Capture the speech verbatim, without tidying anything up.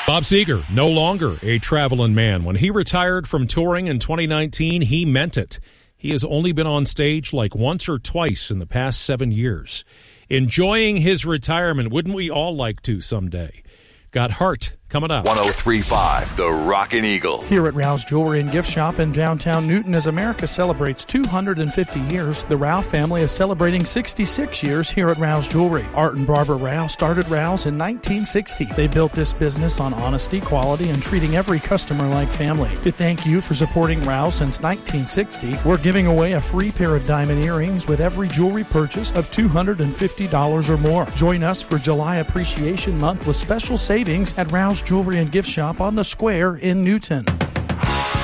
Bob Seger, no longer a traveling man. When he retired from touring in twenty nineteen, he meant it. He has only been on stage like once or twice in the past seven years. Enjoying his retirement, wouldn't we all like to someday? Got Heart coming up. one oh three point five, The Rockin' Eagle. Here at Rouse Jewelry and Gift Shop in downtown Newton, as America celebrates two hundred fifty years, the Rouse family is celebrating sixty-six years here at Rouse Jewelry. Art and Barbara Rouse started Rouse in nineteen sixty. They built this business on honesty, quality, and treating every customer like family. To thank you for supporting Rouse since nineteen sixty, we're giving away a free pair of diamond earrings with every jewelry purchase of two hundred fifty dollars or more. Join us for July Appreciation Month with special savings at Rouse Jewelry and Gift Shop on the Square in Newton.